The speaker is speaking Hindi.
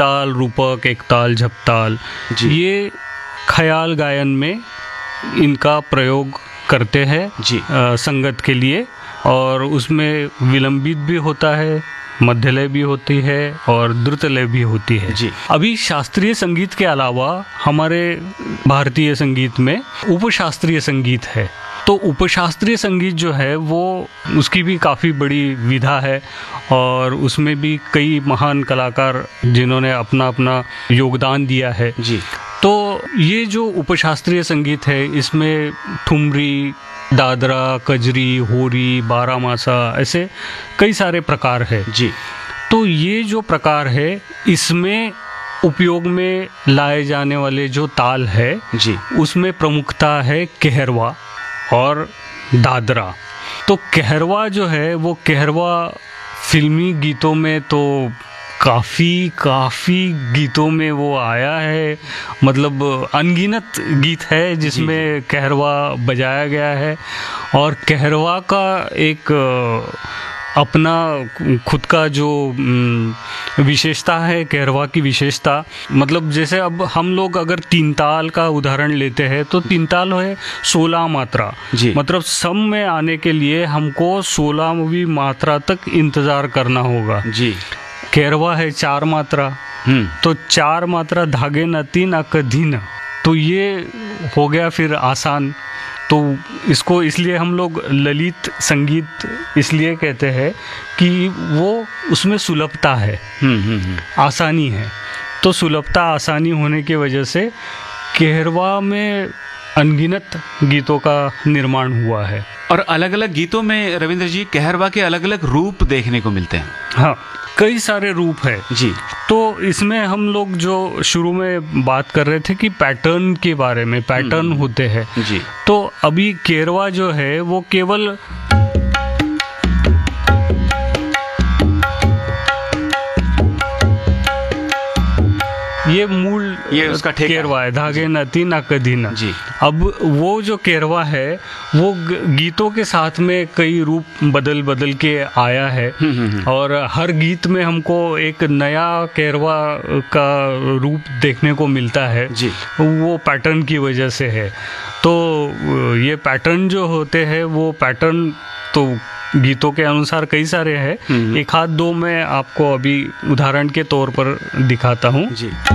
ताल, रूपक, एक ताल, झपताल, ये ख्याल गायन में इनका प्रयोग करते हैं संगत के लिए। और उसमें विलंबित भी होता है, मध्यलय भी होती है और द्रुतलय भी होती है जी। अभी शास्त्रीय संगीत के अलावा हमारे भारतीय संगीत में उपशास्त्रीय संगीत है। तो उपशास्त्रीय संगीत जो है वो उसकी भी काफ़ी बड़ी विधा है और उसमें भी कई महान कलाकार जिन्होंने अपना अपना योगदान दिया है जी। तो ये जो उपशास्त्रीय संगीत है इसमें ठुमरी, दादरा, कजरी, होरी, बारामासा, ऐसे कई सारे प्रकार है जी। तो ये जो प्रकार है इसमें उपयोग में लाए जाने वाले जो ताल है जी, उसमें प्रमुखता है कहरवा और दादरा। तो कहरवा जो है वो कहरवा फिल्मी गीतों में तो काफ़ी गीतों में वो आया है, मतलब अनगिनत गीत है जिसमें कहरवा बजाया गया है। और कहरवा का एक अपना खुद का जो विशेषता है, कहरवा की विशेषता, मतलब जैसे अब हम लोग अगर तीन ताल का उदाहरण लेते हैं तो तीन ताल है 16 मात्रा, मतलब सम में आने के लिए हमको 16वीं मात्रा तक इंतजार करना होगा जी। कहरवा है 4 मात्रा, तो 4 मात्रा धागे न 3 अकधीन, तो ये हो गया फिर आसान। तो इसको इसलिए हम लोग ललित संगीत इसलिए कहते हैं कि वो उसमें सुलभता है, आसानी है। तो सुलभता, आसानी होने की वजह से कहरवा में अनगिनत गीतों का निर्माण हुआ है। और अलग अलग गीतों में रविंद्र जी कहरवा के अलग अलग रूप देखने को मिलते हैं। हाँ, कई सारे रूप है जी। तो इसमें हम लोग जो शुरू में बात कर रहे थे कि पैटर्न के बारे में, पैटर्न होते हैं जी। तो अभी कहरवा जो है वो केवल ये मूल ये उसका कहरवा है, धागे न 3 अकधीन जी। अब वो जो कहरवा है वो गीतों के साथ में कई रूप बदल बदल के आया है और हर गीत में हमको एक नया कहरवा का रूप देखने को मिलता है जी। वो पैटर्न की वजह से है। तो ये पैटर्न जो होते हैं वो पैटर्न तो गीतों के अनुसार कई सारे हैं, एक आध दो मैं आपको अभी उदाहरण के तौर पर दिखाता हूँ जी।